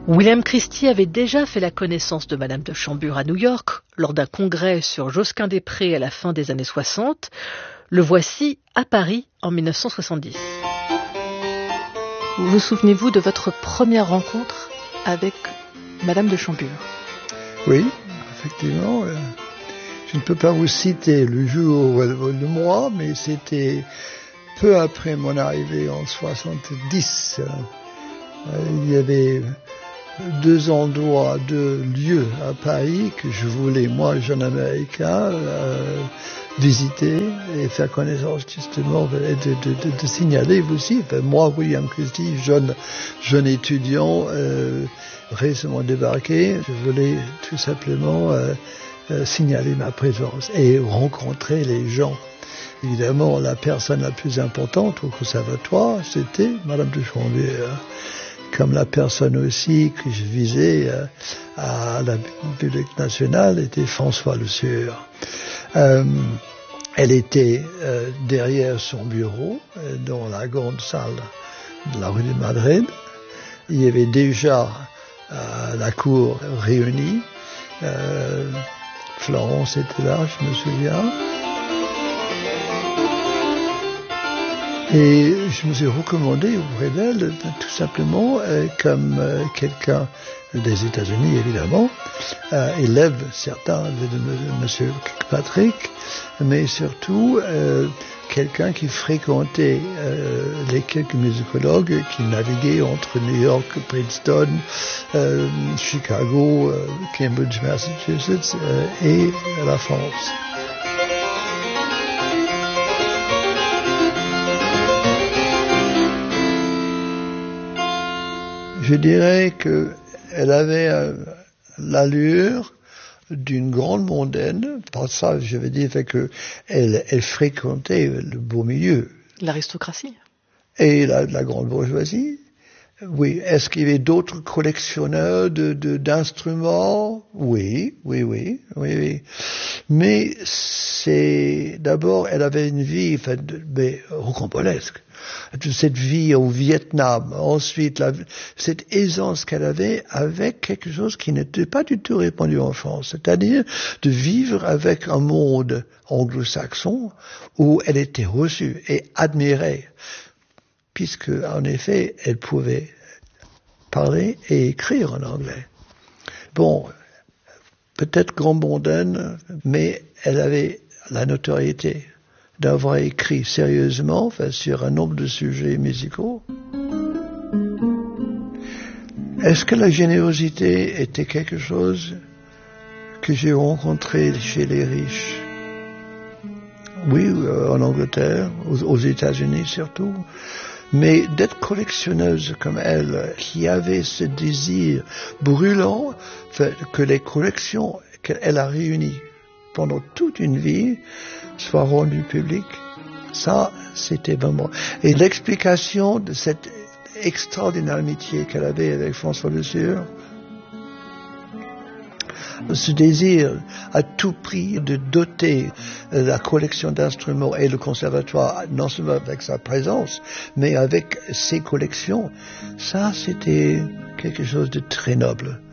William Christie avait déjà fait la connaissance de Madame de Chambure à New York lors d'un congrès sur Josquin-des-Prés à la fin des années 60. Le voici à Paris en 1970. Vous souvenez-vous de votre première rencontre avec Madame de Chambure? Oui, effectivement. Je ne peux pas vous citer le jour ou le mois, mais c'était peu après mon arrivée en 70. Il y avait 2 endroits, 2 lieux à Paris que je voulais, moi, jeune Américain, visiter et faire connaissance justement et de signaler aussi. Enfin, moi, William Christie, jeune étudiant, récemment débarqué, je voulais tout simplement signaler ma présence et rencontrer les gens. Évidemment, la personne la plus importante au conservatoire, c'était Madame de Chambure. Comme la personne aussi que je visais à la Bibliothèque nationale était François Le Sueur. Elle était derrière son bureau, dans la grande salle de la rue de Madrid. Il y avait déjà la cour réunie. Florence était là, je me souviens. Et je me suis recommandé auprès d'elle, tout simplement, comme quelqu'un des États-Unis, évidemment, élève certain de M. Kirkpatrick, mais surtout quelqu'un qui fréquentait les quelques musicologues qui naviguaient entre New York, Princeton, Chicago, Cambridge, Massachusetts et la France. Je dirais qu'elle avait l'allure d'une grande mondaine. Par ça, je veux dire qu'elle fréquentait le beau milieu. L'aristocratie. Et la grande bourgeoisie. Oui. Est-ce qu'il y avait d'autres collectionneurs d'instruments? Oui. Mais d'abord, elle avait une vie, rocambolesque. Cette vie au Vietnam, ensuite cette aisance qu'elle avait avec quelque chose qui n'était pas du tout répandu en France, c'est-à-dire de vivre avec un monde anglo-saxon où elle était reçue et admirée, puisque en effet elle pouvait parler et écrire en anglais. Bon, peut-être grand mondaine, mais elle avait la notoriété d'avoir écrit sérieusement sur un nombre de sujets musicaux. Est-ce que la générosité était quelque chose que j'ai rencontré chez les riches? Oui, en Angleterre, aux États-Unis surtout. Mais d'être collectionneuse comme elle, qui avait ce désir brûlant que les collections qu'elle a réunies pendant toute une vie soit rendues publiques, ça, c'était vraiment... Et l'explication de cette extraordinaire amitié qu'elle avait avec François Le Sueur, ce désir à tout prix de doter la collection d'instruments et le conservatoire, non seulement avec sa présence, mais avec ses collections, ça, c'était quelque chose de très noble.